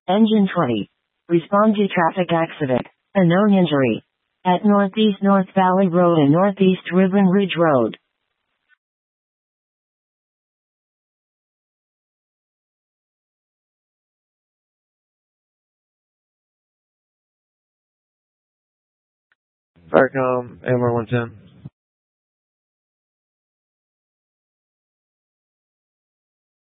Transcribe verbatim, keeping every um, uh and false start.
Engine twenty. Respond to traffic accident. A known injury. At Northeast North Valley Road and Northeast Ribbon Ridge Road. Firecom, A M R one ten.